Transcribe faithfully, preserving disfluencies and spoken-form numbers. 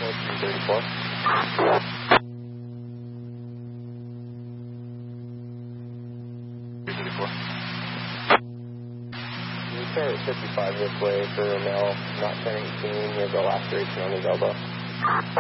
nineteen thirty-four. thirty-four. You carry fifty-five this way for a male, not turning eighteen. He has a laceration on his elbow.